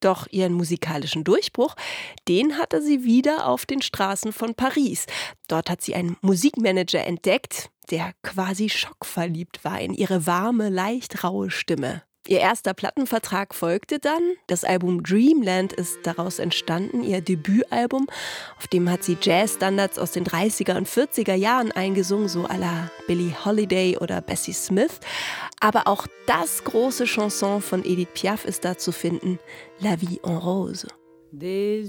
Doch ihren musikalischen Durchbruch, den hatte sie wieder auf den Straßen von Paris. Dort hat sie einen Musikmanager entdeckt, der quasi schockverliebt war in ihre warme, leicht raue Stimme. Ihr erster Plattenvertrag folgte dann. Das Album Dreamland ist daraus entstanden, ihr Debütalbum. Auf dem hat sie Jazzstandards aus den 30er und 40er Jahren eingesungen, so à la Billie Holiday oder Bessie Smith. Aber auch das große Chanson von Edith Piaf ist da zu finden, La Vie en Rose. Des